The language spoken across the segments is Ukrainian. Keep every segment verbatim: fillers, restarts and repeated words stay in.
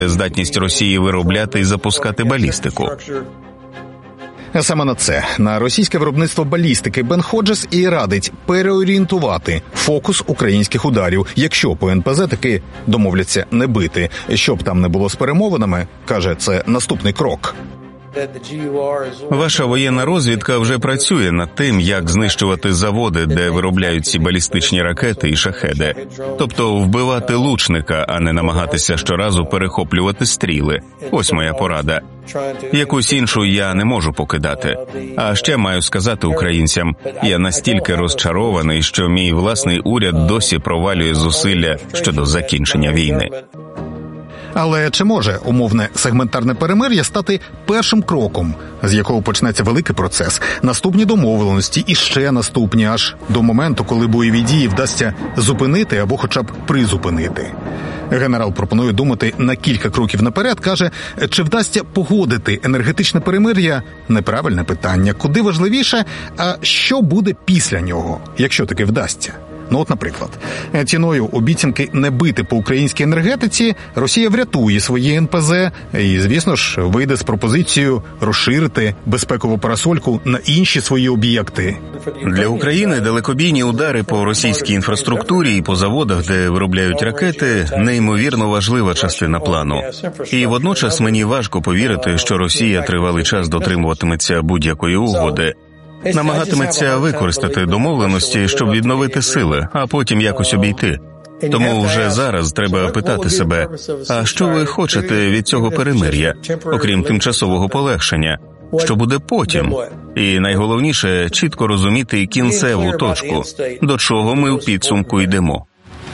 здатність Росії виробляти і запускати балістику. Саме на це, на російське виробництво балістики, Бен Ходжес і радить переорієнтувати фокус українських ударів, якщо по ен пе зет таки домовляться не бити. Щоб там не було з перемовинами, каже, це наступний крок. Ваша воєнна розвідка вже працює над тим, як знищувати заводи, де виробляють ці балістичні ракети і шахеди. Тобто вбивати лучника, а не намагатися щоразу перехоплювати стріли. Ось моя порада. Якусь іншу я не можу покидати. А ще маю сказати українцям, я настільки розчарований, що мій власний уряд досі провалює зусилля щодо закінчення війни. Але чи може умовне сегментарне перемир'я стати першим кроком, з якого почнеться великий процес, наступні домовленості і ще наступні, аж до моменту, коли бойові дії вдасться зупинити або хоча б призупинити? Генерал пропонує думати на кілька кроків наперед, каже, чи вдасться погодити енергетичне перемир'я – неправильне питання. Куди важливіше, а що буде після нього, якщо таки вдасться? Ну от, наприклад, ціною обіцянки не бити по українській енергетиці Росія врятує свої ен пе зет і, звісно ж, вийде з пропозицією розширити безпекову парасольку на інші свої об'єкти. Для України далекобійні удари по російській інфраструктурі і по заводах, де виробляють ракети, неймовірно важлива частина плану. І водночас мені важко повірити, що Росія тривалий час дотримуватиметься будь-якої угоди. Намагатиметься використати домовленості, щоб відновити сили, а потім якось обійти. Тому вже зараз треба питати себе, а що ви хочете від цього перемир'я, окрім тимчасового полегшення? Що буде потім? І найголовніше – чітко розуміти кінцеву точку, до чого ми в підсумку йдемо.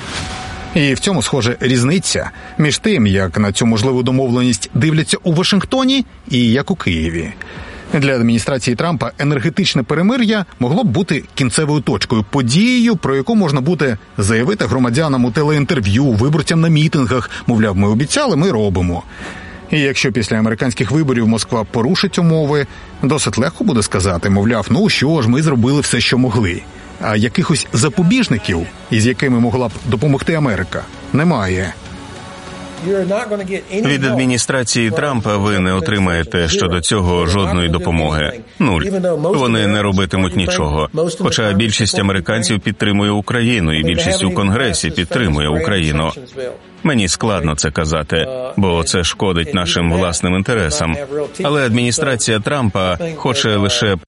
І в цьому, схоже, різниця між тим, як на цю можливу домовленість дивляться у Вашингтоні і як у Києві. Для адміністрації Трампа енергетичне перемир'я могло б бути кінцевою точкою, подією, про яку можна буде заявити громадянам у телеінтерв'ю, виборцям на мітингах, мовляв, ми обіцяли, ми робимо. І якщо після американських виборів Москва порушить умови, досить легко буде сказати, мовляв, ну що ж, ми зробили все, що могли. А якихось запобіжників, із якими могла б допомогти Америка, немає. Від адміністрації Трампа ви не отримаєте щодо цього жодної допомоги. Нуль. Вони не робитимуть нічого. Хоча більшість американців підтримує Україну, і більшість у Конгресі підтримує Україну. Мені складно це казати, бо це шкодить нашим власним інтересам. Але адміністрація Трампа хоче лише